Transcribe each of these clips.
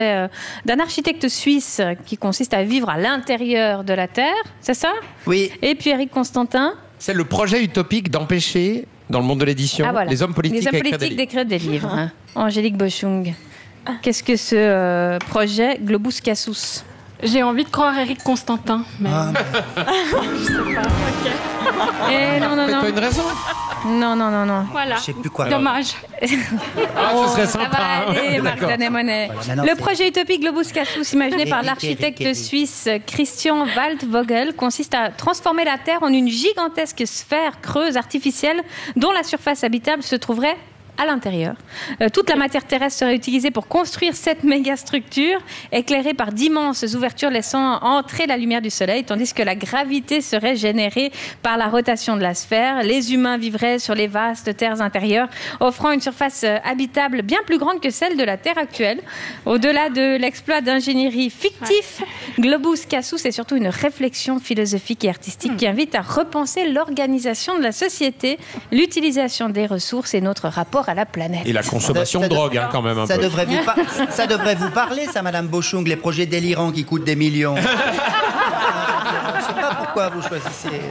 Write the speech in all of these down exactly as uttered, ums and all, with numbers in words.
euh, d'un architecte suisse qui consiste à vivre à l'intérieur de la Terre, c'est ça? Oui. Et puis Éric Constantin. C'est le projet utopique d'empêcher, dans le monde de l'édition, Ah, voilà. les hommes politiques, les hommes politiques d'écrire des livres. Hein. Angélique Boschung. Qu'est-ce que ce euh, projet Globus Cassus? J'ai envie de croire Éric Constantin, mais... Ah, je sais pas, ok. Eh non, non, non. Fais-toi une raison. Non, non, non, non. Voilà. je sais plus quoi. Dommage. Ah, ce serait Ça sympa. va hein. aller, Marc D'accord. Danet-Monet. Voilà, maintenant, Le c'est- projet utopique Globus Cassus, imaginé par Eric, l'architecte Eric, Eric. suisse Christian Waldvogel, consiste à transformer la Terre en une gigantesque sphère creuse artificielle dont la surface habitable se trouverait à l'intérieur. Euh, toute la matière terrestre serait utilisée pour construire cette mégastructure, éclairée par d'immenses ouvertures laissant entrer la lumière du soleil, tandis que la gravité serait générée par la rotation de la sphère. Les humains vivraient sur les vastes terres intérieures, offrant une surface euh, habitable bien plus grande que celle de la Terre actuelle. Au-delà de l'exploit d'ingénierie fictif, Globus Cassus est surtout une réflexion philosophique et artistique qui invite à repenser l'organisation de la société, l'utilisation des ressources et notre rapport à la planète. Et la consommation Ça de de- drogue, hein, quand même, un Ça peu. devrait, vous par- ça devrait vous parler, ça, Madame Boschung, les projets délirants qui coûtent des millions. Je sais pas pourquoi vous choisissez.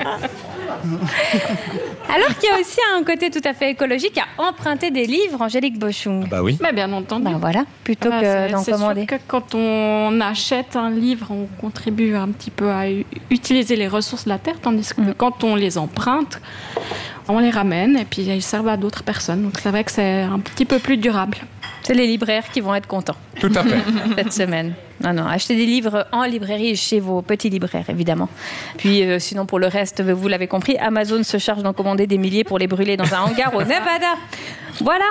Alors qu'il y a aussi un côté tout à fait écologique à emprunter des livres, Angélique Boschung. Bah oui. Mais bien entendu. Ben voilà, plutôt Voilà, que c'est- d'en c'est sûr commander. que quand on achète un livre, on contribue un petit peu à u- utiliser les ressources de la Terre, tandis que Mm. quand on les emprunte, on les ramène et puis ils servent à d'autres personnes. Donc c'est vrai que c'est un petit peu plus durable. C'est les libraires qui vont être contents Tout à fait. cette semaine. Non, non, achetez des livres en librairie chez vos petits libraires, évidemment. Puis euh, sinon, pour le reste, vous l'avez compris, Amazon se charge d'en commander des milliers pour les brûler dans un hangar au Nevada. Voilà.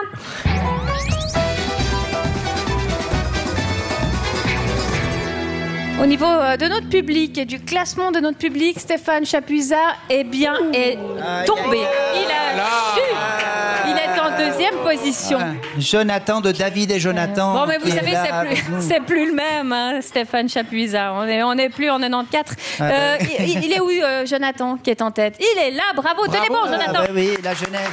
Au niveau euh, de notre public et du classement de notre public, Stéphane Chapuisat, eh bien, est tombé. Il a su. Il est en deuxième position. Jonathan de David et Jonathan. Bon, mais vous qui est savez, là c'est avec plus, nous. c'est plus le même, hein, Stéphane Chapuisat. On n'est on est plus en quatre-vingt-quatorze. Ah, Euh, ben. il, il est où, euh, Jonathan, qui est en tête? Il est là, bravo, tenez bon, Ah, Jonathan. bah oui, la jeunesse.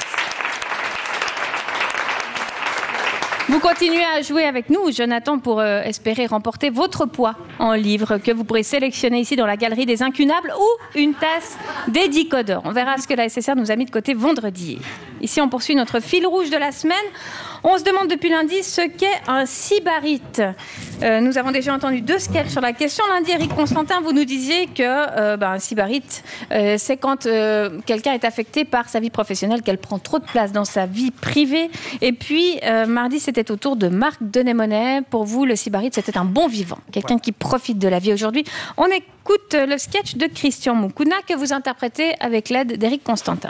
Vous continuez à jouer avec nous, Jonathan, pour euh, espérer remporter votre poids en livre que vous pourrez sélectionner ici dans la galerie des incunables ou une tasse des dix codeurs. On verra ce que la S S R nous a mis de côté vendredi. Ici, on poursuit notre fil rouge de la semaine. On se demande depuis lundi ce qu'est un sybarite. Euh, nous avons déjà entendu deux sketchs sur la question. Lundi, Éric Constantin, vous nous disiez que euh, ben, un sybarite, euh, c'est quand euh, quelqu'un est affecté par sa vie professionnelle, qu'elle prend trop de place dans sa vie privée. Et puis, euh, mardi, c'était au tour de Marc Danet-Monet. Pour vous, le sybarite, c'était un bon vivant, quelqu'un qui profite de la vie aujourd'hui. On écoute le sketch de Christian Moukouna que vous interprétez avec l'aide d'Éric Constantin.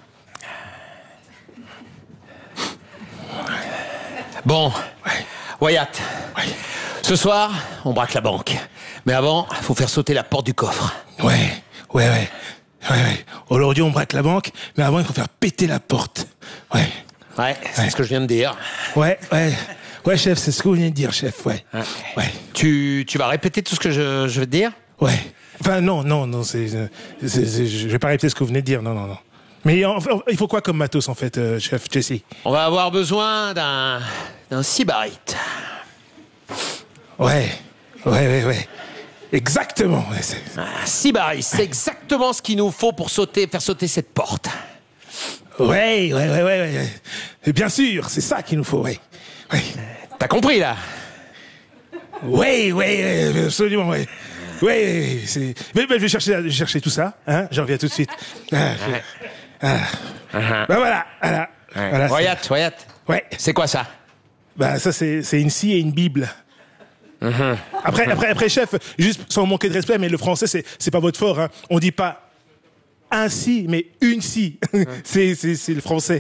Bon, Wyatt, ce soir, on braque la banque. Mais avant, il faut faire sauter la porte du coffre. Ouais, ouais, ouais. ouais, ouais. Aujourd'hui, on braque la banque, mais avant, il faut faire péter la porte. Ouais, Ouais, c'est Ouais. ce que je viens de dire. ouais, ouais. Ouais, chef, c'est ce que vous venez de dire, chef, ouais. Ouais. Ouais, Tu, tu vas répéter tout ce que je, je vais te dire? ouais. Enfin, non, non, non, c'est, c'est, c'est- je vais pas répéter ce que vous venez de dire, non, non, non. Mais enfin, il faut quoi comme matos, en fait, euh, chef Jesse? On va avoir besoin d'un, d'un sybarite. Ouais, ouais, ouais, ouais. Exactement. Ouais, c'est- Un sybarite, c'est exactement ce qu'il nous faut pour sauter, faire sauter cette porte. ouais, ouais, ouais, ouais, ouais. Et bien sûr, c'est ça qu'il nous faut, ouais. Ouais, T'as compris, là? ouais, ouais, ouais, absolument, ouais. Ouais, ouais, ouais, c'est... Mais, mais je vais chercher, je vais chercher tout ça, hein, j'en reviens tout de suite. Ah, je- ah. Bah voilà, voilà. voilà c'est- Wyatt, Wyatt, Ouais, c'est quoi ça? bah ça c'est, c'est une scie et une bible. Après, après, après, chef, juste sans manquer de respect, mais le français c'est, c'est pas votre fort, hein. On dit pas un si, mais une si. c'est, c'est, c'est le français.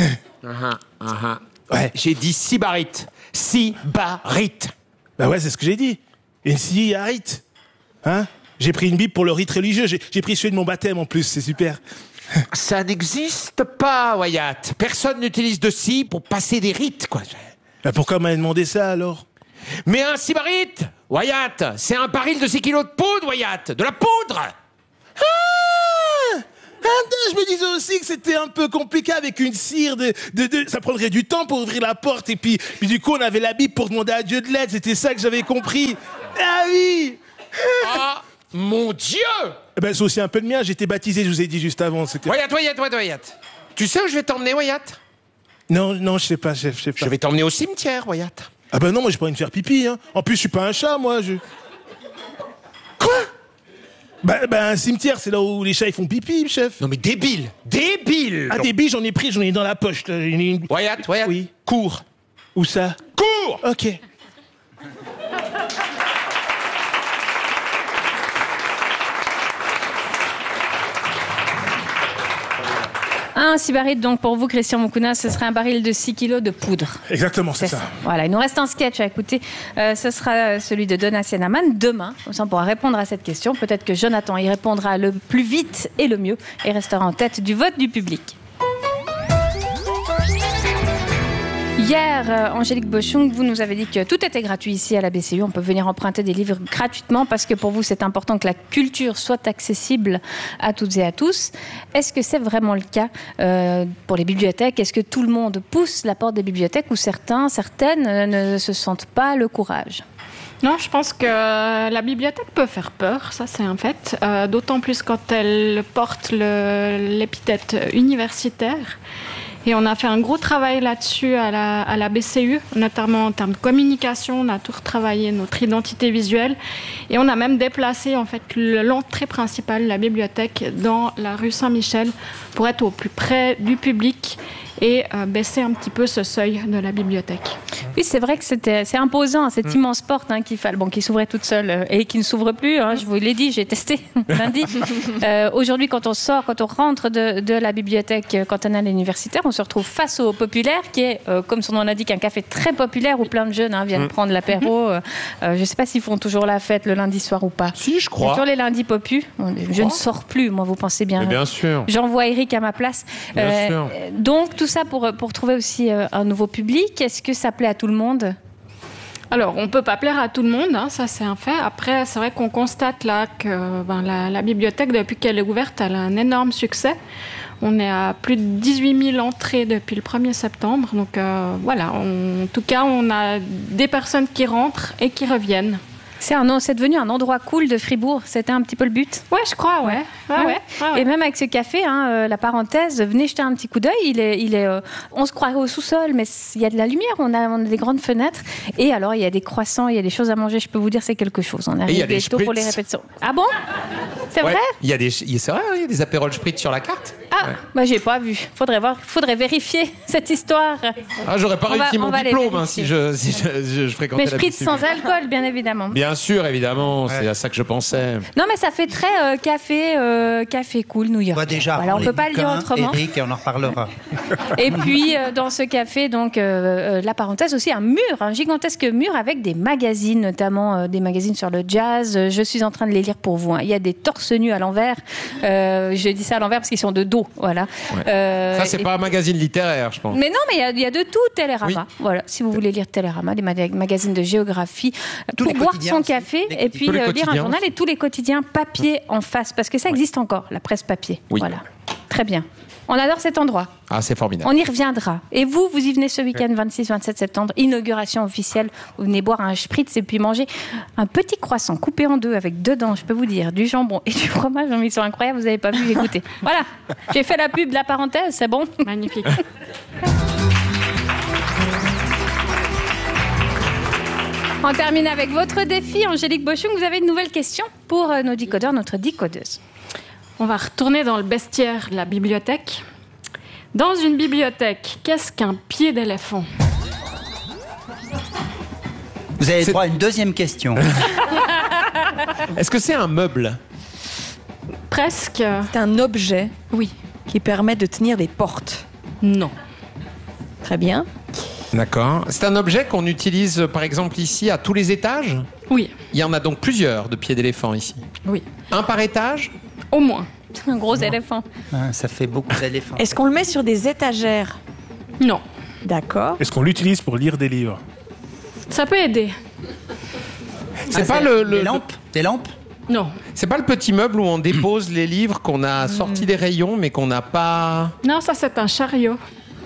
Ouais. J'ai dit sybarite. Sybarite. Bah ouais, c'est ce que j'ai dit. Une scie à rite. Hein? J'ai pris une bible pour le rite religieux. J'ai, j'ai pris celui de mon baptême en plus, c'est super. Ça n'existe pas, Wyatt. Personne n'utilise de scie pour passer des rites, quoi. Bah pourquoi m'avez demandé ça alors? Mais un sybarite, Wyatt, c'est un baril de six kilos de poudre, Wyatt. De la poudre. Ah, Je me disais aussi que c'était un peu compliqué avec une cire, de, de, de, ça prendrait du temps pour ouvrir la porte, et puis, puis du coup on avait la Bible pour demander à Dieu de l'aide, c'était ça que j'avais compris. Ah oui. Ah, mon Dieu. Eh ben, c'est aussi un peu le mien, j'ai été baptisé, je vous ai dit juste avant. C'était... Wyatt, Wyatt, Wyatt, Wyatt. Tu sais où je vais t'emmener, Wyatt? Non, non, je sais pas, chef, je sais pas. Je vais t'emmener au cimetière, Wyatt. Ah ben non, moi j'ai pas envie de faire pipi, hein. En plus, je suis pas un chat, moi, je... Quoi? Bah, bah, un cimetière, c'est là où les chats ils font pipi, chef. Non mais débile, débile. Ah, des billes, j'en ai pris, j'en ai dans la poche. Là. Une... Wyatt, Wyatt. Oui. Cours. Où ça? Cours. Ok. Un sybarite, donc pour vous, Christian Moukouna, ce serait un baril de six kilos de poudre. Exactement, c'est, C'est ça. ça. Voilà, il nous reste un sketch à écouter. Euh, ce sera celui de Donatien Amann demain. Comme ça, on pourra répondre à cette question. Peut-être que Jonathan y répondra le plus vite et le mieux et restera en tête du vote du public. Hier, euh, Angélique Boschung, vous nous avez dit que tout était gratuit ici à la B C U. On peut venir emprunter des livres gratuitement parce que pour vous, c'est important que la culture soit accessible à toutes et à tous. Est-ce que c'est vraiment le cas euh, pour les bibliothèques? Est-ce que tout le monde pousse la porte des bibliothèques ou certains, certaines euh, ne se sentent pas le courage? Non, je pense que la bibliothèque peut faire peur, ça c'est un fait, euh, d'autant plus quand elle porte le, l'épithète universitaire. Et on a fait un gros travail là-dessus à la, à la B C U, notamment en termes de communication. On a tout retravaillé notre identité visuelle et on a même déplacé en fait l'entrée principale de la bibliothèque dans la rue Saint-Michel pour être au plus près du public et euh, baisser un petit peu ce seuil de la bibliothèque. Oui, c'est vrai que c'était, c'est imposant, cette mmh. immense porte hein, qui, bon, qui s'ouvrait toute seule euh, et qui ne s'ouvre plus. Hein, je vous l'ai dit, j'ai testé lundi. euh, aujourd'hui, quand on sort, quand on rentre de, de la bibliothèque cantonale universitaire, on se retrouve face au Populaire, qui est, euh, comme son nom l'indique, un café très populaire où plein de jeunes hein, viennent mmh. prendre l'apéro. Euh, euh, je ne sais pas s'ils font toujours la fête le lundi soir ou pas. Si, je crois. Toujours les lundis popus. Je ne sors plus, moi, vous pensez bien. Mais bien sûr. J'envoie Eric à ma place. Bien euh, sûr. Donc, tout ça pour, pour trouver aussi euh, un nouveau public. Est-ce que ça plaît à tout le monde? Alors, on ne peut pas plaire à tout le monde, hein, ça c'est un fait. Après, c'est vrai qu'on constate là que ben, la, la bibliothèque, depuis qu'elle est ouverte, elle a un énorme succès. On est à plus de dix-huit mille entrées depuis le premier septembre. Donc euh, voilà, on, en tout cas, on a des personnes qui rentrent et qui reviennent. C'est, un, c'est devenu un endroit cool de Fribourg, c'était un petit peu le but. Ouais, je crois, ouais. ouais, ouais. ouais, ouais. Et même avec ce café, hein, euh, la parenthèse, venez jeter un petit coup d'œil. Il est, il est, euh, on se croirait au sous-sol, mais il y a de la lumière, on a, on a des grandes fenêtres. Et alors, il y a des croissants, il y a des choses à manger, je peux vous dire, c'est quelque chose. On arrive tôt pour les répétitions. Ah bon? C'est ouais. vrai? Il y a des, c'est vrai, il y a des apérols spritz sur la carte. Ah, ouais. Bah j'ai pas vu. Faudrait voir, faudrait vérifier cette histoire. Ah, j'aurais pas on réussi va, mon diplôme hein, si je, si je, je, je fréquentais mais la spritz sans alcool, bien évidemment. Bien sûr, évidemment, ouais. C'est à ça que je pensais. Non, mais ça fait très euh, café, euh, café cool New York. Bah déjà, voilà, on peut pas le dire autrement. Eric, et on en reparlera. Et puis euh, dans ce café, donc euh, euh, la parenthèse aussi, un mur, un gigantesque mur avec des magazines, notamment euh, des magazines sur le jazz. Je suis en train de les lire pour vous. Hein. Il y a des torse nus à l'envers. Euh, je dis ça à l'envers parce qu'ils sont de dos, voilà. Ouais. Euh, ça, c'est et... pas un magazine littéraire, je pense. Mais non, mais il y, y a de tout, Télérama. Oui. Voilà, si vous voulez lire Télérama, des mag- magazines de géographie, tous pour boire son café les... et puis euh, lire un journal et tous les quotidiens papier en face, parce que ça existe ouais. encore, la presse papier. Oui. Voilà, très bien. On adore cet endroit. Ah, c'est formidable. On y reviendra. Et vous, vous y venez ce week-end, vingt-six vingt-sept septembre, inauguration officielle. Vous venez boire un spritz et puis manger un petit croissant coupé en deux avec dedans, je peux vous dire, du jambon et du fromage. Ils sont incroyables, vous n'avez pas vu, écoutez. Voilà, j'ai fait la pub de la parenthèse, c'est bon? Magnifique. On termine avec votre défi, Angélique Boschung. Vous avez une nouvelle question pour nos décodeurs, notre décodeuse. On va retourner dans le bestiaire de la bibliothèque. Dans une bibliothèque, qu'est-ce qu'un pied d'éléphant? Vous avez droit à une deuxième question. Est-ce que c'est un meuble? Presque. C'est un objet, oui, qui permet de tenir des portes. Non. Très bien. D'accord. C'est un objet qu'on utilise, par exemple, ici, à tous les étages? Oui. Il y en a donc plusieurs de pieds d'éléphant ici? Oui. Un par étage? Au moins. Un gros éléphant. Ah, ça fait beaucoup d'éléphants. Est-ce qu'on le met sur des étagères? Non. D'accord. Est-ce qu'on l'utilise pour lire des livres? Ça peut aider. C'est ah, pas c'est le, le... Des lampes? Des lampes? Non. C'est pas le petit meuble où on dépose les livres qu'on a sortis des rayons mais qu'on n'a pas... Non, ça c'est un chariot.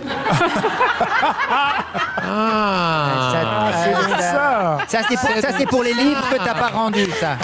Ah, Ça, Ah, c'est donc ça. ça, c'est pour, ça, c'est pour les livres que t'as pas rendus, ça.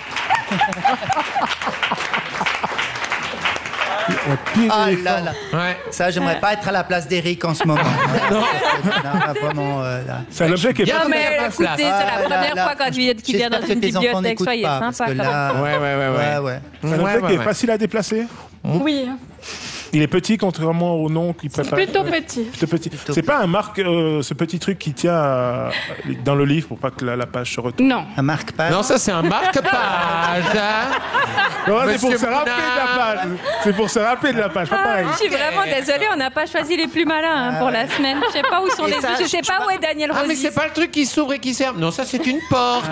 Ah là là. Ouais. Ça, j'aimerais pas être à la place d'Éric en ce moment. non. non, vraiment, euh, là. C'est un objet qui est Bien, pas... Non, mais la écoutez, place. c'est la Ah, là, première là. fois quand il qu'il vient dans J'espère une que tes enfants bibliothèque. n'écoutent Soyez pas, parce sympa. que quand même. là, Ouais, ouais, ouais, ouais. ouais, ouais. C'est un Ouais, objet ouais, qui est ouais. facile à déplacer. Oui, Il est petit contrairement au nom qu'il prépare. plutôt Ouais. petit. Plutôt petit. C'est pas un marque, euh, ce petit truc qui tient euh, dans le livre pour pas que la, la page se retourne. Non. Un marque-page. Non, ça c'est un marque-page. hein. Non, c'est Monsieur pour se rappeler Mouna. de la page. C'est pour se rappeler de la page, pas pareil. Je suis vraiment désolée, on n'a pas choisi les plus malins hein, pour la semaine. Je sais pas où sont Et les. ça, Je sais je- pas où est Daniel Ah, mais Rosy. c'est pas le truc qui s'ouvre et qui ferme. Non, ça c'est une porte.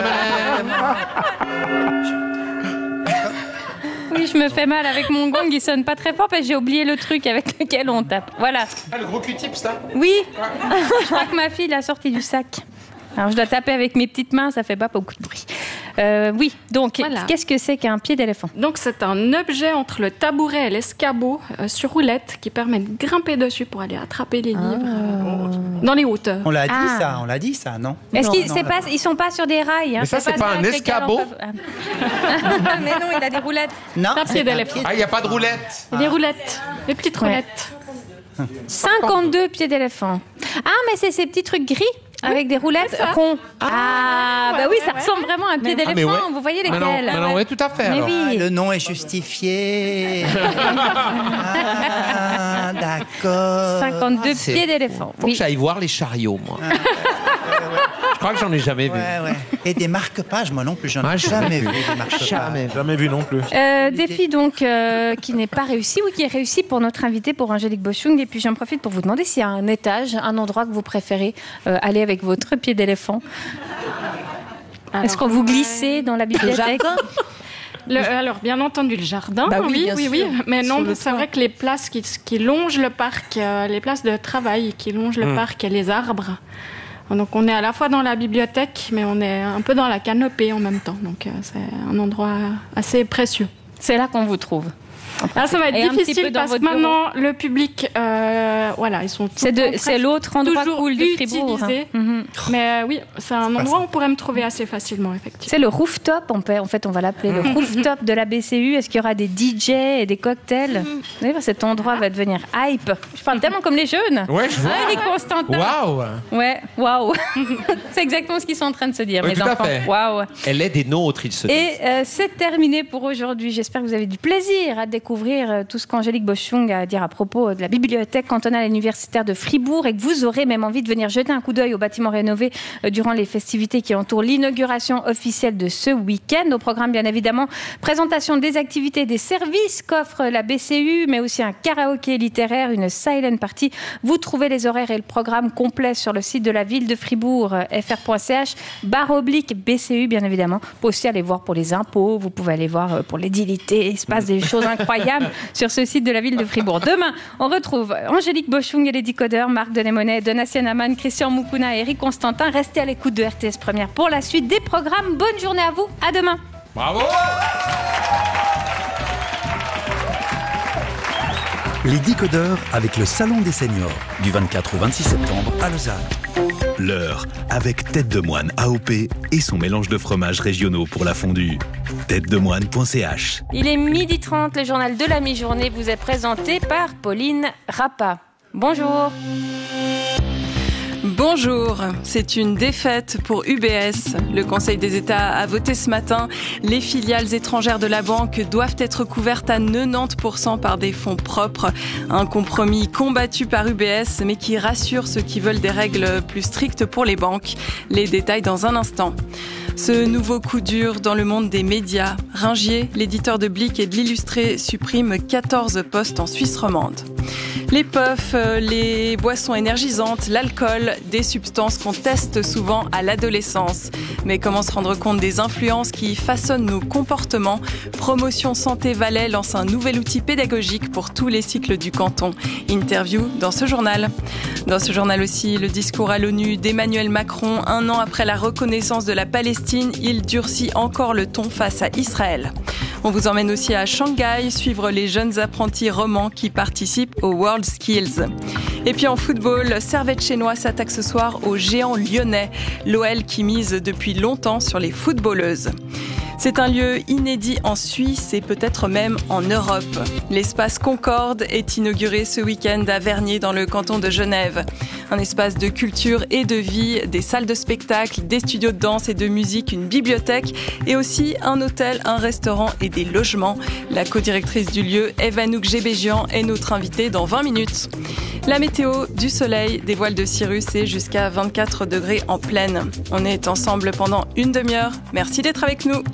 Oui, je me fais mal avec mon gong, il sonne pas très fort parce que j'ai oublié le truc avec lequel on tape. Voilà. Ah, le gros Q-tip, ça. Oui, je crois que ma fille l'a sorti du sac. Alors je dois taper avec mes petites mains, ça fait pas beaucoup de bruit. Euh, oui, donc Voilà. qu'est-ce que c'est qu'un pied d'éléphant? Donc c'est un objet entre le tabouret et l'escabeau euh, sur roulette qui permet de grimper dessus pour aller attraper les livres euh, dans les hauteurs. On l'a dit, Ah. ça, on l'a dit, ça, non? Est-ce Non, qu'ils non, c'est on pas, l'a ils sont pas sur des rails hein, Mais ça, c'est des pas rails un avec lesquels on escabeau peut- Ah. Mais non, il a des roulettes. Non, Un c'est pied un d'éléphant. pied Ah, il n'y a pas de roulette. Et des roulettes, des petites Ouais. roulettes. cinquante-deux pieds d'éléphant. Ah, mais c'est ces petits trucs gris avec des roulettes ronds. Ah, bah ouais, oui, ouais, ça ouais. ressemble vraiment à un pied Ah, mais d'éléphant. ouais. Vous voyez Mais non, lesquels mais non, ouais, tout à fait. Mais alors. oui. Ah, le nom est justifié. Ah, d'accord. cinquante-deux C'est- pieds d'éléphant. Faut Oui. que j'aille voir les chariots, moi. Je crois que j'en ai jamais vu. Ouais, ouais. Et des marque-pages, moi non plus, j'en ai Ah, jamais jamais vu des marque-pages. Jamais. Jamais vu non plus. Euh, défi donc euh, qui n'est pas réussi ou qui est réussi pour notre invité, pour Angélique Boschung. Et puis j'en profite pour vous demander s'il y a un étage, un endroit que vous préférez euh, aller avec votre pied d'éléphant. Est-ce qu'on vous glissez dans la bibliothèque? Le- alors, bien entendu, le jardin, Bah oui, oui, bien oui, sûr. oui. Mais Sur non, le c'est toit. vrai que les places qui, qui longent le parc, euh, les places de travail qui longent le parc et les arbres. Donc, on est à la fois dans la bibliothèque, mais on est un peu dans la canopée en même temps. Donc, euh, c'est un endroit assez précieux. C'est là qu'on vous trouve. Là, ça va être Et un petit peu difficile dans parce que votre bureau. maintenant, le public, euh, voilà, ils sont tout C'est le temps de- c'est presque l'autre endroit toujours cool de Fribourg. hein. utilisé. Mhm. Mais euh, oui, c'est un endroit où on pourrait me trouver assez facilement, effectivement. C'est le rooftop, on peut- en fait, on va l'appeler le rooftop de la B C U. Est-ce qu'il y aura des D J et des cocktails? Vous voyez, cet endroit va devenir hype. Je parle tellement comme les jeunes. Ouais, je vois. Ah, Eric Constantin. Waouh. Ouais, waouh. C'est exactement ce qu'ils sont en train de se dire, Oui, mes tout à enfants. fait. Waouh. Elle est des nôtres, il se dit. Et euh, c'est terminé pour aujourd'hui. J'espère que vous avez du plaisir à découvrir euh, tout ce qu'Angélique Boschung a à dire à propos de la bibliothèque cantonale universitaire de Fribourg et que vous aurez même envie de venir jeter un coup d'œil au bâtiment rénové euh, durant les festivités qui entourent l'inauguration officielle de ce week-end. Au programme, bien évidemment, présentation des activités, des services qu'offre la B C U, mais aussi un karaoké littéraire, une silent party. Vous trouvez les horaires et le programme complet sur le site de la ville de Fribourg, euh, f r point c h, barre oblique B C U, bien évidemment. Vous pouvez aussi aller voir pour les impôts, vous pouvez aller voir euh, pour l'édilité. Il se passe des choses incroyables sur ce site de la ville de Fribourg. Demain, on retrouve Angélique Boschung et les décodeurs, Marc Denemonet, Donatien Amann, Christian Moukouna et Eric Constantin. Restez à l'écoute de R T S Première pour la suite des programmes. Bonne journée à vous. À demain. Bravo. Les décodeurs avec le Salon des seniors du vingt-quatre au vingt-six septembre à Lausanne. L'heure avec Tête de Moine A O P et son mélange de fromages régionaux pour la fondue. tête de moine point c h. Il est midi trente, le journal de la mi-journée vous est présenté par Pauline Rappa. Bonjour. Bonjour, c'est une défaite pour U B S. Le Conseil des États a voté ce matin. Les filiales étrangères de la banque doivent être couvertes à quatre-vingt-dix pour cent par des fonds propres. Un compromis combattu par U B S, mais qui rassure ceux qui veulent des règles plus strictes pour les banques. Les détails dans un instant. Ce nouveau coup dur dans le monde des médias. Ringier, l'éditeur de Blick et de l'Illustré, supprime quatorze postes en Suisse romande. Les puffs, les boissons énergisantes, l'alcool, des substances qu'on teste souvent à l'adolescence. Mais comment se rendre compte des influences qui façonnent nos comportements ? Promotion Santé Valais lance un nouvel outil pédagogique pour tous les cycles du canton. Interview dans ce journal. Dans ce journal aussi, le discours à l'ONU d'Emmanuel Macron. Un an après la reconnaissance de la Palestine, il durcit encore le ton face à Israël. On vous emmène aussi à Shanghai, suivre les jeunes apprentis romans qui participent au World Skills. Et puis en football, Servette Chénois s'attaque ce soir aux géants lyonnais. L'O L qui mise depuis longtemps sur les footballeuses. C'est un lieu inédit en Suisse et peut-être même en Europe. L'espace Concorde est inauguré ce week-end à Vernier dans le canton de Genève. Un espace de culture et de vie, des salles de spectacle, des studios de danse et de musique, une bibliothèque et aussi un hôtel, un restaurant et des logements. La codirectrice du lieu, Evanouk Gebéjian, est notre invitée dans vingt minutes. La météo, du soleil, des voiles de cirrus et jusqu'à vingt-quatre degrés en pleine. On est ensemble pendant une demi-heure. Merci d'être avec nous.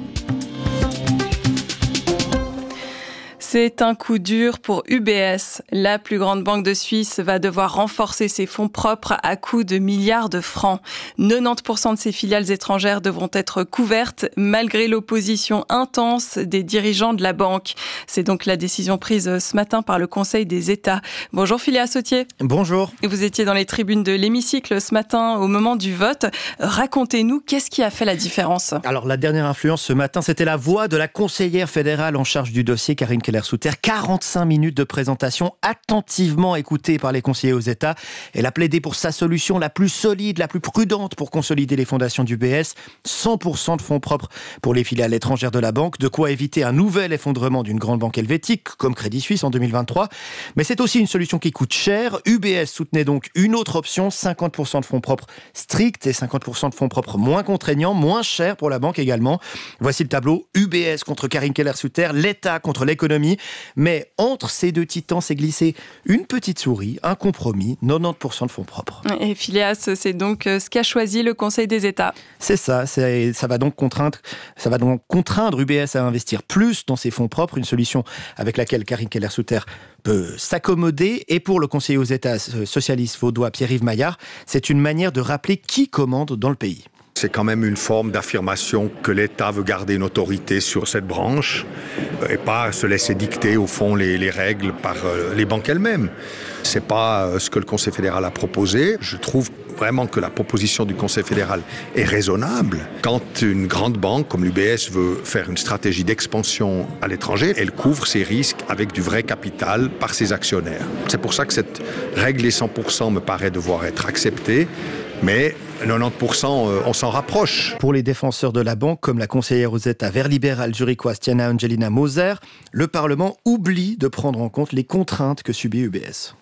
C'est un coup dur pour U B S. La plus grande banque de Suisse va devoir renforcer ses fonds propres à coût de milliards de francs. quatre-vingt-dix pour cent de ses filiales étrangères devront être couvertes malgré l'opposition intense des dirigeants de la banque. C'est donc la décision prise ce matin par le Conseil des États. Bonjour Philéa Sautier. Bonjour. Vous étiez dans les tribunes de l'hémicycle ce matin au moment du vote. Racontez-nous, qu'est-ce qui a fait la différence ? Alors la dernière influence ce matin, c'était la voix de la conseillère fédérale en charge du dossier, Karine Keller-Souter. quarante-cinq minutes de présentation attentivement écoutée par les conseillers aux États. Elle a plaidé pour sa solution la plus solide, la plus prudente pour consolider les fondations du U B S. cent pour cent de fonds propres pour les filiales étrangères de la banque, de quoi éviter un nouvel effondrement d'une grande banque helvétique comme Crédit Suisse en deux mille vingt-trois. Mais c'est aussi une solution qui coûte cher. U B S soutenait donc une autre option, cinquante pour cent de fonds propres stricts et cinquante pour cent de fonds propres moins contraignants, moins chers pour la banque également. Voici le tableau. U B S contre Karine Keller-Souter, l'État contre l'économie. Mais entre ces deux titans s'est glissé une petite souris, un compromis, quatre-vingt-dix pour cent de fonds propres. Et Philéas, c'est donc ce qu'a choisi le Conseil des États. C'est ça, c'est, ça va donc contraindre, ça va donc contraindre U B S à investir plus dans ses fonds propres, une solution avec laquelle Karine Keller-Souter peut s'accommoder. Et pour le conseiller aux États socialiste vaudois Pierre-Yves Maillard, c'est une manière de rappeler qui commande dans le pays. C'est quand même une forme d'affirmation que l'État veut garder une autorité sur cette branche et pas se laisser dicter au fond les, les règles par les banques elles-mêmes. C'est pas ce que le Conseil fédéral a proposé. Je trouve vraiment que la proposition du Conseil fédéral est raisonnable. Quand une grande banque comme l'U B S veut faire une stratégie d'expansion à l'étranger, elle couvre ses risques avec du vrai capital par ses actionnaires. C'est pour ça que cette règle des cent pour cent me paraît devoir être acceptée. Mais quatre-vingt-dix pour cent, on s'en rapproche. Pour les défenseurs de la banque, comme la conseillère aux États vert libérale zurichoise Tiana Angelina Moser, le Parlement oublie de prendre en compte les contraintes que subit U B S.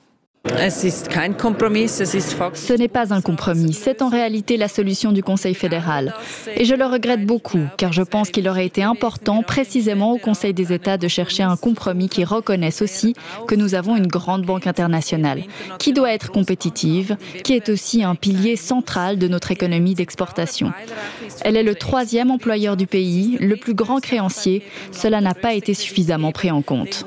Ce n'est pas un compromis, c'est en réalité la solution du Conseil fédéral. Et je le regrette beaucoup, car je pense qu'il aurait été important, précisément au Conseil des États, de chercher un compromis qui reconnaisse aussi que nous avons une grande banque internationale, qui doit être compétitive, qui est aussi un pilier central de notre économie d'exportation. Elle est le troisième employeur du pays, le plus grand créancier. Cela n'a pas été suffisamment pris en compte.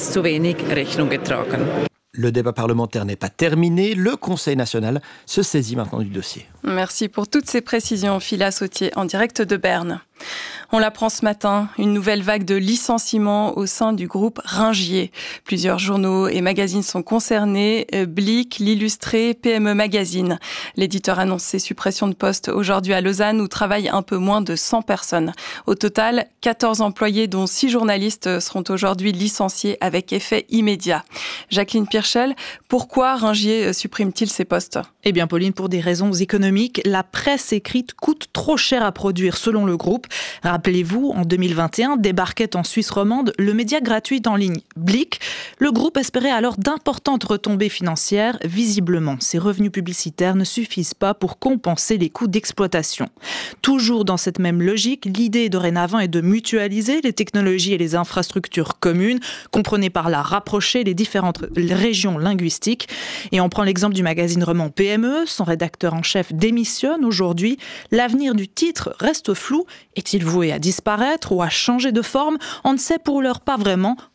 Le débat parlementaire n'est pas terminé. Le Conseil national se saisit maintenant du dossier. Merci pour toutes ces précisions, Philéa Sautier, en direct de Berne. On l'apprend ce matin, une nouvelle vague de licenciements au sein du groupe Ringier. Plusieurs journaux et magazines sont concernés, Blick, l'Illustré, P M E Magazine. L'éditeur annonce ses suppressions de postes aujourd'hui à Lausanne où travaillent un peu moins de cent personnes. Au total, quatorze employés dont six journalistes seront aujourd'hui licenciés avec effet immédiat. Jacqueline Pirchel, pourquoi Ringier supprime-t-il ses postes ? Eh bien Pauline, pour des raisons économiques, la presse écrite coûte trop cher à produire selon le groupe. Rappelez-vous, en deux mille vingt et un, débarquait en Suisse romande le média gratuit en ligne Blick. Le groupe espérait alors d'importantes retombées financières. Visiblement, ces revenus publicitaires ne suffisent pas pour compenser les coûts d'exploitation. Toujours dans cette même logique, l'idée dorénavant est de mutualiser les technologies et les infrastructures communes. Comprenez par là rapprocher les différentes régions linguistiques. Et on prend l'exemple du magazine roman P M E. Son rédacteur en chef démissionne aujourd'hui. L'avenir du titre reste flou. Est-il voué à disparaître ou à changer de forme ? On ne sait pour l'heure pas vraiment.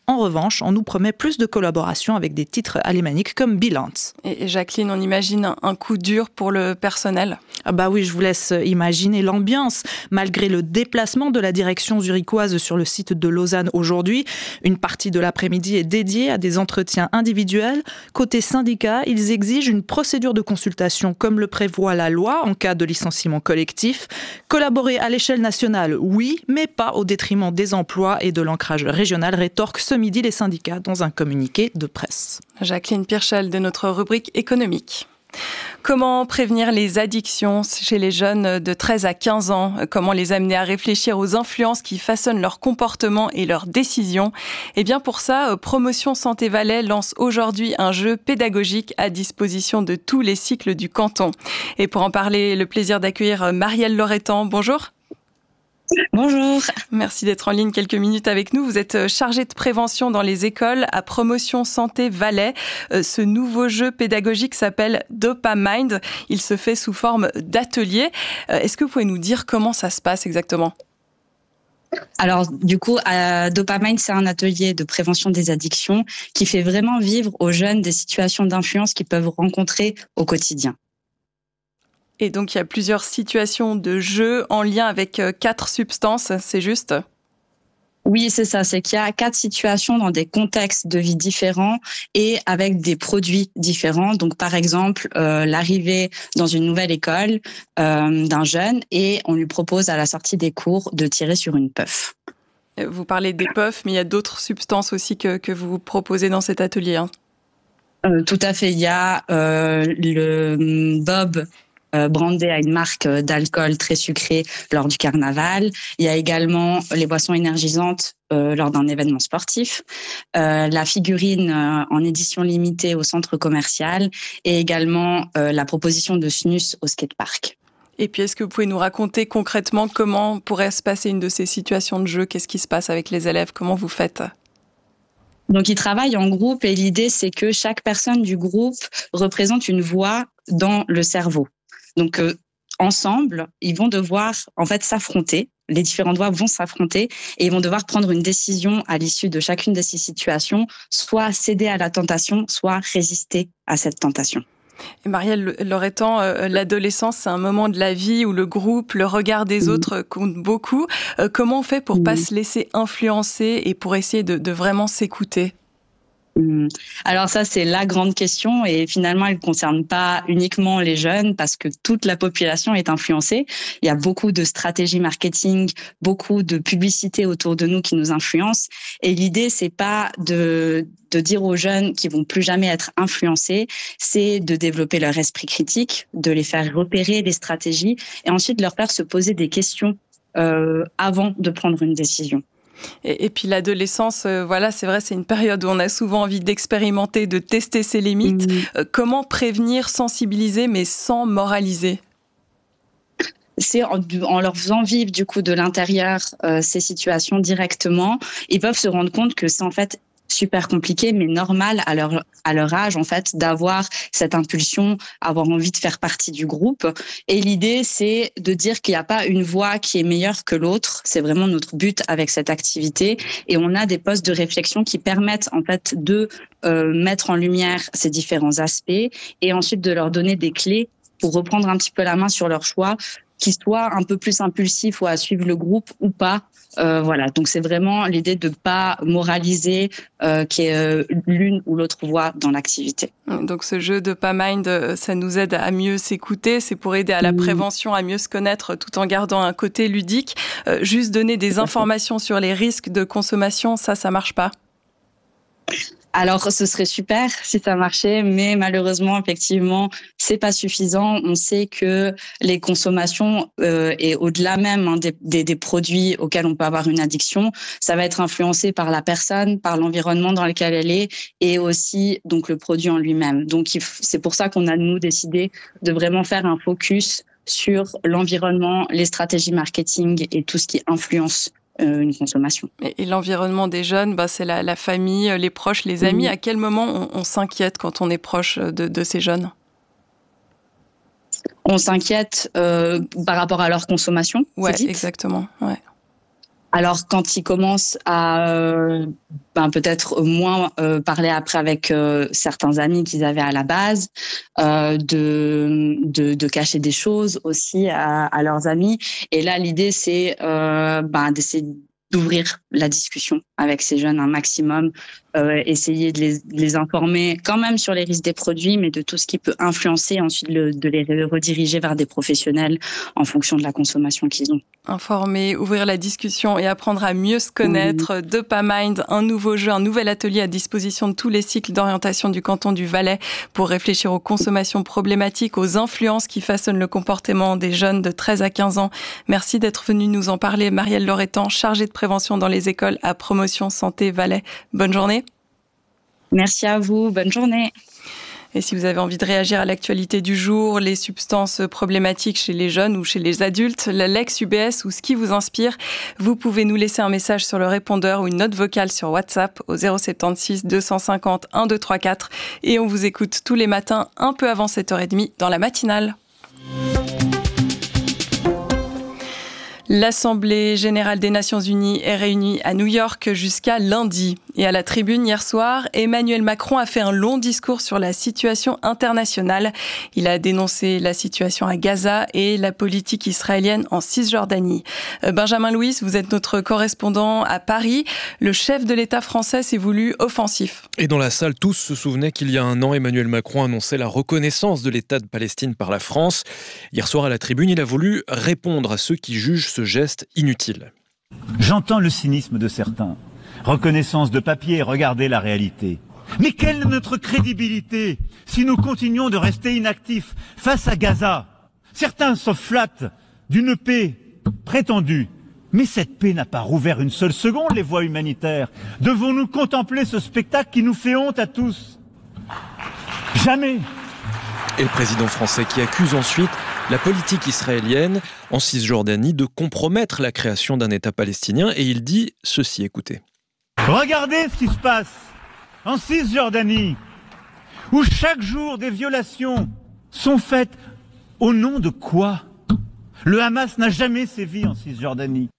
En revanche, on nous promet plus de collaboration avec des titres alémaniques comme Bilance. Et Jacqueline, on imagine un coup dur pour le personnel. Ah bah oui, je vous laisse imaginer l'ambiance. Malgré le déplacement de la direction zurichoise sur le site de Lausanne aujourd'hui, une partie de l'après-midi est dédiée à des entretiens individuels. Côté syndicat, ils exigent une procédure de consultation comme le prévoit la loi en cas de licenciement collectif. Collaborer à l'échelle nationale, oui, mais pas au détriment des emplois et de l'ancrage régional, rétorquent ce midi les syndicats dans un communiqué de presse. Jacqueline Pirchel de notre rubrique économique. Comment prévenir les addictions chez les jeunes de treize à quinze ans? Comment les amener à réfléchir aux influences qui façonnent leur comportement et leurs décisions? Eh bien pour ça, Promotion Santé Valais lance aujourd'hui un jeu pédagogique à disposition de tous les cycles du canton. Et pour en parler, le plaisir d'accueillir Marielle Loretan. Bonjour. Bonjour. Merci d'être en ligne quelques minutes avec nous. Vous êtes chargée de prévention dans les écoles à Promotion Santé Valais. Ce nouveau jeu pédagogique s'appelle Dopamind. Il se fait sous forme d'atelier. Est-ce que vous pouvez nous dire comment ça se passe exactement ? Alors, du coup, à Dopamind, c'est un atelier de prévention des addictions qui fait vraiment vivre aux jeunes des situations d'influence qu'ils peuvent rencontrer au quotidien. Et donc, il y a plusieurs situations de jeu en lien avec quatre substances, c'est juste ? Oui, c'est ça. C'est qu'il y a quatre situations dans des contextes de vie différents et avec des produits différents. Donc, par exemple, euh, l'arrivée dans une nouvelle école euh, d'un jeune et on lui propose à la sortie des cours de tirer sur une puff. Vous parlez des puffs, mais il y a d'autres substances aussi que, que vous proposez dans cet atelier. Hein. Euh, tout à fait. Il y a euh, le Bob Euh, brandé à une marque d'alcool très sucré lors du carnaval. Il y a également les boissons énergisantes euh, lors d'un événement sportif, euh, la figurine euh, en édition limitée au centre commercial et également euh, la proposition de snus au skatepark. Et puis, est-ce que vous pouvez nous raconter concrètement comment pourrait se passer une de ces situations de jeu ? Qu'est-ce qui se passe avec les élèves ? Comment vous faites ? Donc, ils travaillent en groupe et l'idée, c'est que chaque personne du groupe représente une voix dans le cerveau. Donc, euh, ensemble, ils vont devoir en fait s'affronter. Les différentes voix vont s'affronter et ils vont devoir prendre une décision à l'issue de chacune de ces situations, soit céder à la tentation, soit résister à cette tentation. Et Marielle Loretan, euh, l'adolescence, c'est un moment de la vie où le groupe, le regard des mmh. autres compte beaucoup. Euh, comment on fait pour mmh. pas se laisser influencer et pour essayer de, de vraiment s'écouter ? Alors ça, c'est la grande question et finalement, elle ne concerne pas uniquement les jeunes parce que toute la population est influencée. Il y a beaucoup de stratégies marketing, beaucoup de publicité autour de nous qui nous influencent. Et l'idée, c'est pas de, de dire aux jeunes qu'ils vont plus jamais être influencés, c'est de développer leur esprit critique, de les faire repérer les stratégies et ensuite de leur faire se poser des questions euh, avant de prendre une décision. Et, et puis l'adolescence, euh, voilà, c'est vrai, c'est une période où on a souvent envie d'expérimenter, de tester ses limites. Mmh. Euh, comment prévenir, sensibiliser, mais sans moraliser ? C'est en, en leur faisant vivre du coup de l'intérieur euh, ces situations directement, ils peuvent se rendre compte que c'est en fait super compliqué, mais normal à leur à leur âge en fait d'avoir cette impulsion, avoir envie de faire partie du groupe. Et l'idée c'est de dire qu'il n'y a pas une voix qui est meilleure que l'autre. C'est vraiment notre but avec cette activité. Et on a des postes de réflexion qui permettent en fait de euh, mettre en lumière ces différents aspects et ensuite de leur donner des clés pour reprendre un petit peu la main sur leur choix, qui soit un peu plus impulsif ou à suivre le groupe ou pas. Euh, voilà, donc c'est vraiment l'idée de pas moraliser euh, qui est euh, l'une ou l'autre voie dans l'activité. Donc ce jeu de Dopamind, ça nous aide à mieux s'écouter, c'est pour aider à la prévention, à mieux se connaître tout en gardant un côté ludique. Euh, juste donner des informations sur les risques de consommation, ça, ça marche pas ? Alors, ce serait super si ça marchait, mais malheureusement, effectivement, c'est pas suffisant. On sait que les consommations euh, et au-delà même hein, des, des, des produits auxquels on peut avoir une addiction, ça va être influencé par la personne, par l'environnement dans lequel elle est, et aussi donc le produit en lui-même. Donc, il f- c'est pour ça qu'on a nous décidé de vraiment faire un focus sur l'environnement, les stratégies marketing et tout ce qui influence une consommation. Et, et l'environnement des jeunes, bah, c'est la, la famille, les proches, les amis. Mmh. À quel moment on, on s'inquiète quand on est proche de, de ces jeunes ? On s'inquiète euh, par rapport à leur consommation. Ouais, exactement. Ouais. Alors quand ils commencent à euh, ben, peut-être moins euh, parler après avec euh, certains amis qu'ils avaient à la base, euh, de, de de cacher des choses aussi à, à leurs amis. Et là l'idée c'est euh, ben, d'essayer d'ouvrir la discussion avec ces jeunes un maximum, euh, essayer de les, de les informer quand même sur les risques des produits, mais de tout ce qui peut influencer, ensuite le, de les rediriger vers des professionnels en fonction de la consommation qu'ils ont. Informer, ouvrir la discussion et apprendre à mieux se connaître. Oui. Dopamind, un nouveau jeu, un nouvel atelier à disposition de tous les cycles d'orientation du canton du Valais pour réfléchir aux consommations problématiques, aux influences qui façonnent le comportement des jeunes de treize à quinze ans. Merci d'être venue nous en parler, Marielle Loretan, chargée de prévention dans les écoles à Promotion Santé Valais. Bonne journée. Merci à vous, bonne journée. Et si vous avez envie de réagir à l'actualité du jour, les substances problématiques chez les jeunes ou chez les adultes, la Lex U B S ou ce qui vous inspire, vous pouvez nous laisser un message sur le répondeur ou une note vocale sur WhatsApp au zéro sept six deux cent cinquante un deux trois quatre et on vous écoute tous les matins un peu avant sept heures trente dans la matinale. L'Assemblée générale des Nations unies est réunie à New York jusqu'à lundi. Et à la tribune hier soir, Emmanuel Macron a fait un long discours sur la situation internationale. Il a dénoncé la situation à Gaza et la politique israélienne en Cisjordanie. Benjamin Louis, vous êtes notre correspondant à Paris. Le chef de l'État français s'est voulu offensif. Et dans la salle, tous se souvenaient qu'il y a un an, Emmanuel Macron annonçait la reconnaissance de l'État de Palestine par la France. Hier soir à la tribune, il a voulu répondre à ceux qui jugent ce geste inutile. J'entends le cynisme de certains. Reconnaissance de papier, regardez la réalité. Mais quelle est notre crédibilité si nous continuons de rester inactifs face à Gaza? Certains se flattent d'une paix prétendue. Mais cette paix n'a pas rouvert une seule seconde les voies humanitaires. Devons-nous contempler ce spectacle qui nous fait honte à tous? Jamais. Et le président français qui accuse ensuite la politique israélienne en Cisjordanie de compromettre la création d'un État palestinien. Et il dit ceci, écoutez. Regardez ce qui se passe en Cisjordanie, où chaque jour des violations sont faites au nom de quoi? Le Hamas n'a jamais sévi en Cisjordanie.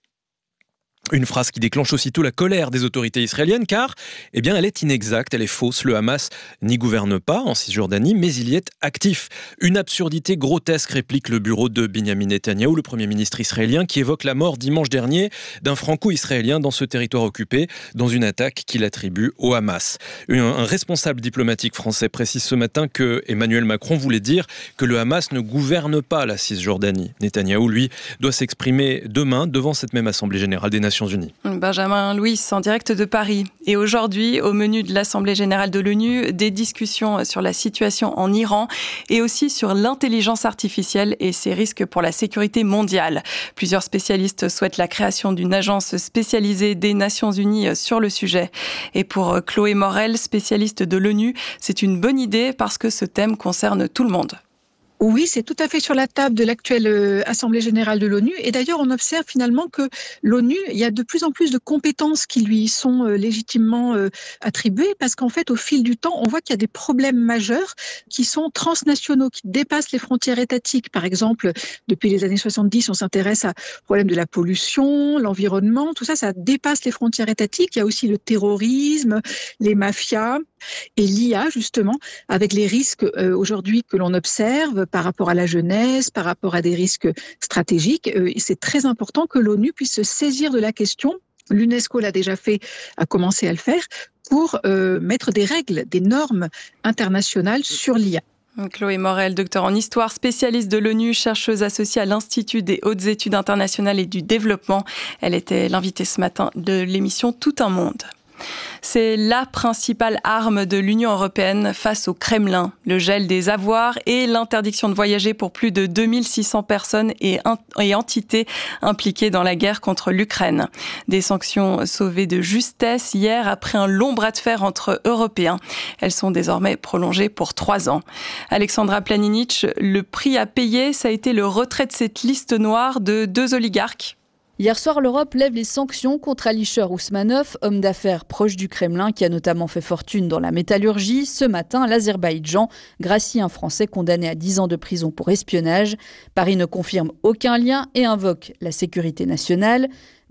Une phrase qui déclenche aussitôt la colère des autorités israéliennes car eh bien, elle est inexacte, elle est fausse. Le Hamas n'y gouverne pas en Cisjordanie, mais il y est actif. Une absurdité grotesque, réplique le bureau de Benyamin Netanyahou, le Premier ministre israélien, qui évoque la mort dimanche dernier d'un franco-israélien dans ce territoire occupé, dans une attaque qu'il attribue au Hamas. Un responsable diplomatique français précise ce matin que Emmanuel Macron voulait dire que le Hamas ne gouverne pas la Cisjordanie. Netanyahou, lui, doit s'exprimer demain devant cette même Assemblée générale des Nations Unies. Benjamin Louis, en direct de Paris. Et aujourd'hui, au menu de l'Assemblée générale de l'ONU, des discussions sur la situation en Iran et aussi sur l'intelligence artificielle et ses risques pour la sécurité mondiale. Plusieurs spécialistes souhaitent la création d'une agence spécialisée des Nations Unies sur le sujet. Et pour Chloé Morel, spécialiste de l'ONU, c'est une bonne idée parce que ce thème concerne tout le monde. Oui, c'est tout à fait sur la table de l'actuelle euh, Assemblée générale de l'ONU. Et d'ailleurs, on observe finalement que l'ONU, il y a de plus en plus de compétences qui lui sont euh, légitimement euh, attribuées, parce qu'en fait, au fil du temps, on voit qu'il y a des problèmes majeurs qui sont transnationaux, qui dépassent les frontières étatiques. Par exemple, depuis les années soixante-dix, on s'intéresse à problème de la pollution, l'environnement, tout ça, ça dépasse les frontières étatiques. Il y a aussi le terrorisme, les mafias et l'I A, justement, avec les risques euh, aujourd'hui que l'on observe par rapport à la jeunesse, par rapport à des risques stratégiques. Euh, c'est très important que l'ONU puisse se saisir de la question. L'UNESCO l'a déjà fait, a commencé à le faire, pour euh, mettre des règles, des normes internationales sur l'I A. Chloé Morel, docteur en histoire, spécialiste de l'ONU, chercheuse associée à l'Institut des hautes études internationales et du développement. Elle était l'invitée ce matin de l'émission Tout un monde. C'est la principale arme de l'Union européenne face au Kremlin. Le gel des avoirs et l'interdiction de voyager pour plus de deux mille six cents personnes et, et entités impliquées dans la guerre contre l'Ukraine. Des sanctions sauvées de justesse hier après un long bras de fer entre Européens. Elles sont désormais prolongées pour trois ans. Alexandra Planinic, le prix à payer, ça a été le retrait de cette liste noire de deux oligarques. Hier soir, l'Europe lève les sanctions contre Alisher Ousmanov, homme d'affaires proche du Kremlin qui a notamment fait fortune dans la métallurgie. Ce matin, l'Azerbaïdjan gracie un Français condamné à dix ans de prison pour espionnage. Paris ne confirme aucun lien et invoque la sécurité nationale.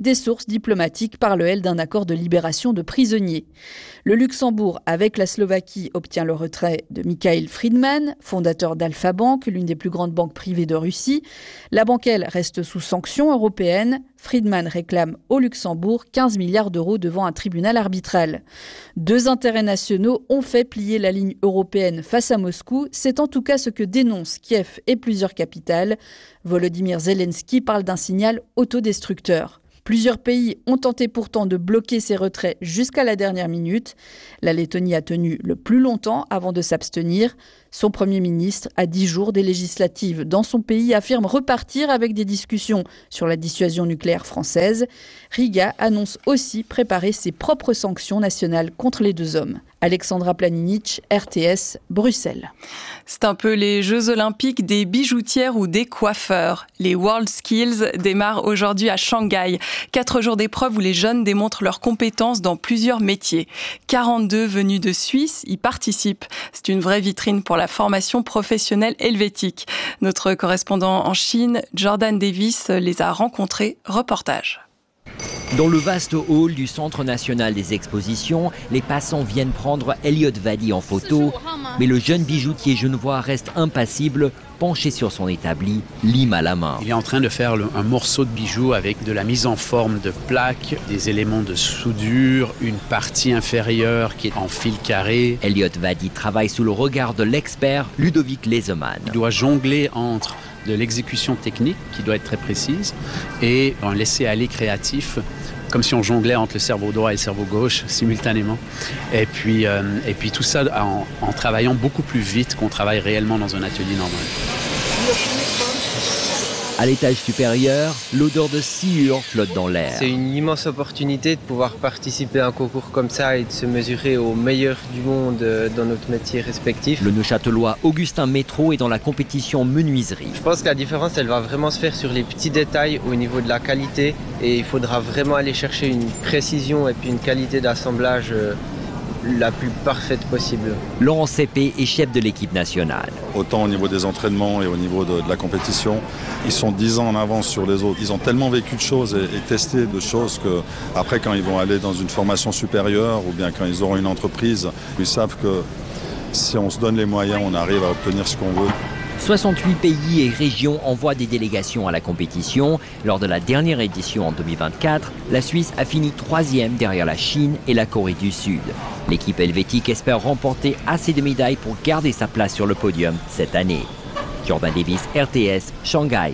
Des sources diplomatiques parlent, elles, d'un accord de libération de prisonniers. Le Luxembourg, avec la Slovaquie, obtient le retrait de Michael Friedman, fondateur d'Alpha Bank, l'une des plus grandes banques privées de Russie. La banque, elle, reste sous sanctions européennes. Friedman réclame au Luxembourg quinze milliards d'euros devant un tribunal arbitral. Deux intérêts nationaux ont fait plier la ligne européenne face à Moscou. C'est en tout cas ce que dénoncent Kiev et plusieurs capitales. Volodymyr Zelensky parle d'un signal autodestructeur. Plusieurs pays ont tenté pourtant de bloquer ces retraits jusqu'à la dernière minute. La Lettonie a tenu le plus longtemps avant de s'abstenir. Son Premier ministre, à dix jours des législatives dans son pays, affirme repartir avec des discussions sur la dissuasion nucléaire française. Riga annonce aussi préparer ses propres sanctions nationales contre les deux hommes. Alexandra Planinic, R T S, Bruxelles. C'est un peu les Jeux Olympiques des bijoutières ou des coiffeurs. Les World Skills démarrent aujourd'hui à Shanghai. Quatre jours d'épreuve où les jeunes démontrent leurs compétences dans plusieurs métiers. quarante-deux venus de Suisse y participent. C'est une vraie vitrine pour la formation professionnelle helvétique. Notre correspondant en Chine, Jordan Davis, les a rencontrés. Reportage. Dans le vaste hall du Centre national des expositions, les passants viennent prendre Elliot Vadi en photo, mais le jeune bijoutier genevois reste impassible, penché sur son établi, lime à la main. Il est en train de faire le, un morceau de bijou avec de la mise en forme de plaques, des éléments de soudure, une partie inférieure qui est en fil carré. Elliot Vadi travaille sous le regard de l'expert Ludovic Lesemann. Il doit jongler entre de l'exécution technique qui doit être très précise et un laisser-aller créatif, comme si on jonglait entre le cerveau droit et le cerveau gauche simultanément. Et puis, euh, et puis tout ça en, en travaillant beaucoup plus vite qu'on travaille réellement dans un atelier normal. À l'étage supérieur, l'odeur de sciure flotte dans l'air. C'est une immense opportunité de pouvoir participer à un concours comme ça et de se mesurer aux meilleurs du monde dans notre métier respectif. Le Neuchâtelois Augustin Métro est dans la compétition menuiserie. Je pense que la différence, elle va vraiment se faire sur les petits détails au niveau de la qualité et il faudra vraiment aller chercher une précision et puis une qualité d'assemblage la plus parfaite possible. Laurent Seppé est chef de l'équipe nationale. Autant au niveau des entraînements et au niveau de, de la compétition, ils sont dix ans en avance sur les autres. Ils ont tellement vécu de choses et, et testé de choses que après, quand ils vont aller dans une formation supérieure ou bien quand ils auront une entreprise, ils savent que si on se donne les moyens, on arrive à obtenir ce qu'on veut. soixante-huit pays et régions envoient des délégations à la compétition. Lors de la dernière édition en deux mille vingt-quatre, la Suisse a fini troisième derrière la Chine et la Corée du Sud. L'équipe helvétique espère remporter assez de médailles pour garder sa place sur le podium cette année. Jordan Davis, R T S, Shanghai.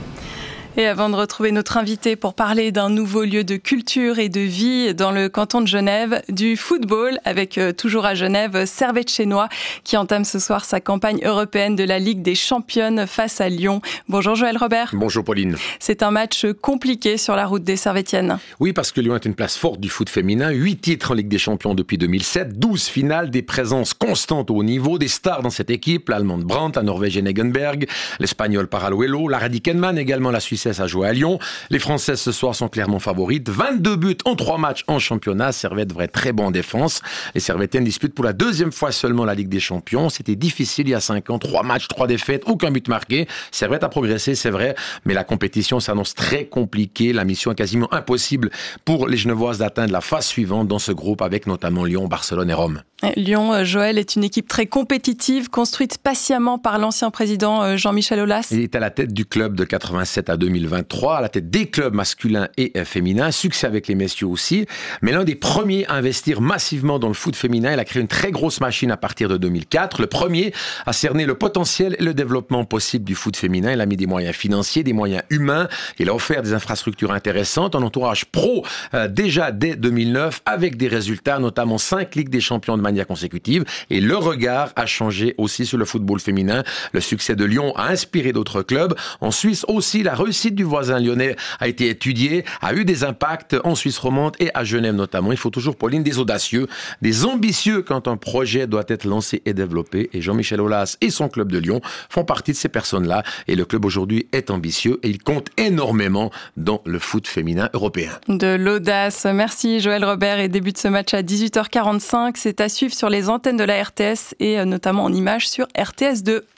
Et avant de retrouver notre invité pour parler d'un nouveau lieu de culture et de vie dans le canton de Genève, du football avec euh, toujours à Genève, Servette-Chénois qui entame ce soir sa campagne européenne de la Ligue des Championnes face à Lyon. Bonjour Joël Robert. Bonjour Pauline. C'est un match compliqué sur la route des Servettiennes. Oui, parce que Lyon est une place forte du foot féminin. huit titres en Ligue des Champions depuis deux mille sept, douze finales, des présences constantes au haut niveau, des stars dans cette équipe, l'Allemande Brandt, la Norvégienne Egenberg, l'Espagnol Paraluelo, la Radikenman, également la Suisse à jouer à Lyon. Les Françaises ce soir sont clairement favorites. vingt-deux buts en trois matchs en championnat. Servette devrait être très bon en défense. Les Servettiennes disputent pour la deuxième fois seulement la Ligue des Champions. C'était difficile il y a cinq ans. Trois matchs, trois défaites, aucun but marqué. Servette a progressé, c'est vrai, mais la compétition s'annonce très compliquée. La mission est quasiment impossible pour les Genevoises d'atteindre la phase suivante dans ce groupe avec notamment Lyon, Barcelone et Rome. Lyon, Joël, est une équipe très compétitive, construite patiemment par l'ancien président Jean-Michel Aulas. Il est à la tête du club de quatre-vingt-sept à deux mille vingt-trois, à la tête des clubs masculins et féminins, succès avec les messieurs aussi, mais l'un des premiers à investir massivement dans le foot féminin. Il a créé une très grosse machine à partir de deux mille quatre, le premier à cerner le potentiel et le développement possible du foot féminin. Il a mis des moyens financiers, des moyens humains, il a offert des infrastructures intéressantes, un entourage pro euh, déjà dès deux mille neuf, avec des résultats, notamment cinq Ligues des Champions de manière consécutive, et le regard a changé aussi sur le football féminin. Le succès de Lyon a inspiré d'autres clubs. En Suisse aussi, la réussite du voisin lyonnais a été étudiée, a eu des impacts en Suisse romande et à Genève notamment. Il faut toujours, Pauline, des audacieux, des ambitieux quand un projet doit être lancé et développé, et Jean-Michel Aulas et son club de Lyon font partie de ces personnes-là, et le club aujourd'hui est ambitieux et il compte énormément dans le foot féminin européen. De l'audace. Merci Joël Robert, et début de ce match à dix-huit heures quarante-cinq. C'est à suivre sur les antennes de la R T S et notamment en images sur R T S deux.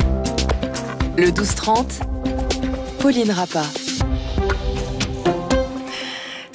Le douze trente, Pauline Rappa.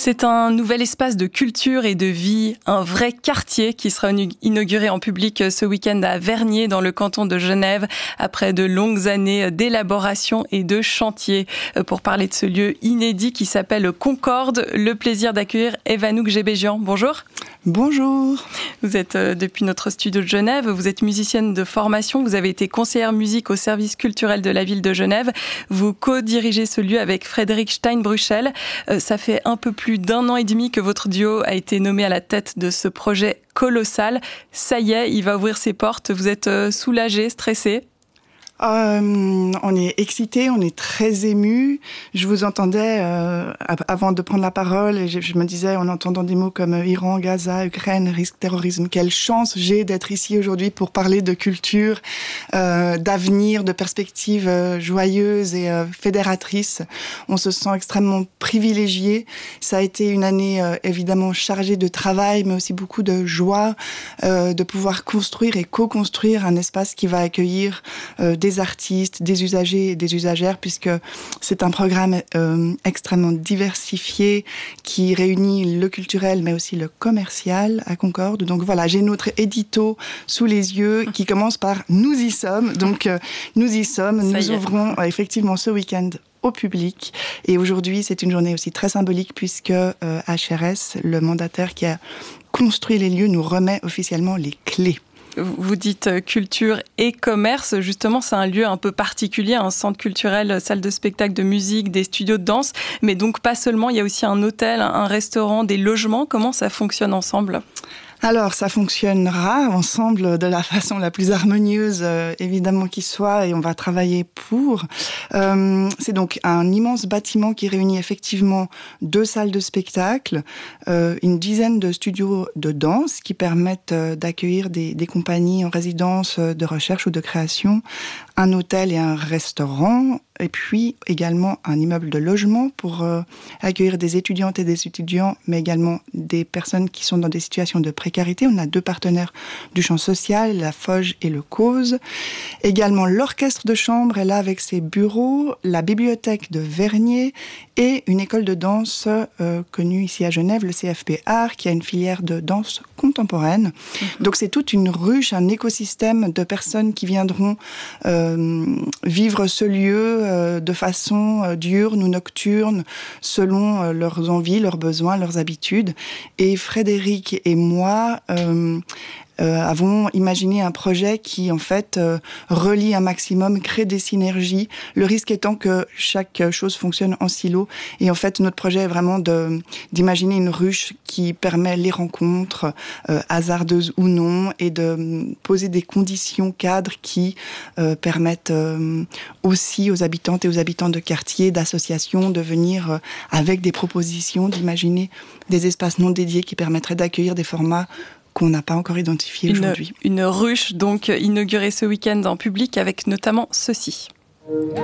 C'est un nouvel espace de culture et de vie, un vrai quartier qui sera inauguré en public ce week-end à Vernier dans le canton de Genève après de longues années d'élaboration et de chantier. Pour parler de ce lieu inédit qui s'appelle Concorde, le plaisir d'accueillir Evanouk Gebéjian. Bonjour. Bonjour. Vous êtes depuis notre studio de Genève, vous êtes musicienne de formation, vous avez été conseillère musique au service culturel de la ville de Genève. Vous co-dirigez ce lieu avec Frédéric Steinbruchel. Euh, ça fait un peu plus d'un an et demi que votre duo a été nommé à la tête de ce projet colossal. Ça y est, il va ouvrir ses portes. Vous êtes euh, soulagé, stressé ? Euh, on est excité, on est très ému. Je vous entendais euh, avant de prendre la parole et je, je me disais en entendant des mots comme Iran, Gaza, Ukraine, risque terrorisme, quelle chance j'ai d'être ici aujourd'hui pour parler de culture, euh, d'avenir, de perspectives euh, joyeuses et euh, fédératrices. On se sent extrêmement privilégié. Ça a été une année euh, évidemment chargée de travail, mais aussi beaucoup de joie euh, de pouvoir construire et co-construire un espace qui va accueillir euh, des artistes, des usagers et des usagères, puisque c'est un programme euh, extrêmement diversifié qui réunit le culturel mais aussi le commercial à Concorde. Donc voilà, j'ai notre édito sous les yeux qui commence par « Nous y sommes ». Donc euh, nous y sommes, Ça nous ouvrons euh, effectivement ce week-end au public. Et aujourd'hui, c'est une journée aussi très symbolique puisque euh, H R S, le mandataire qui a construit les lieux, nous remet officiellement les clés. Vous dites culture et commerce. Justement, c'est un lieu un peu particulier, un centre culturel, salle de spectacle, de musique, des studios de danse. Mais donc pas seulement, il y a aussi un hôtel, un restaurant, des logements. Comment ça fonctionne ensemble ? Alors, ça fonctionnera ensemble de la façon la plus harmonieuse, euh, évidemment, qui soit, et on va travailler pour. Euh, c'est donc un immense bâtiment qui réunit effectivement deux salles de spectacle, euh, une dizaine de studios de danse qui permettent euh, d'accueillir des, des compagnies en résidence de recherche ou de création, un hôtel et un restaurant, et puis également un immeuble de logement pour euh, accueillir des étudiantes et des étudiants, mais également des personnes qui sont dans des situations de précarité. On a deux partenaires du champ social, la Foge et le Cause. Également l'orchestre de chambre est là avec ses bureaux, la bibliothèque de Vernier et une école de danse euh, connue ici à Genève, le C F P Art, qui a une filière de danse contemporaine. Mmh. Donc c'est toute une ruche, un écosystème de personnes qui viendront euh, vivre ce lieu euh, de façon euh, diurne ou nocturne, selon euh, leurs envies, leurs besoins, leurs habitudes. Et Frédéric et moi euh, Euh, avons imaginé un projet qui, en fait, euh, relie un maximum, crée des synergies. Le risque étant que chaque chose fonctionne en silo. Et en fait, notre projet est vraiment de, d'imaginer une ruche qui permet les rencontres, euh, hasardeuses ou non, et de poser des conditions cadres qui euh, permettent euh, aussi aux habitantes et aux habitants de quartier, d'associations, de venir euh, avec des propositions, d'imaginer des espaces non dédiés qui permettraient d'accueillir des formats qu'on n'a pas encore identifié une, aujourd'hui. Une ruche donc inaugurée ce week-end en public avec notamment ceci.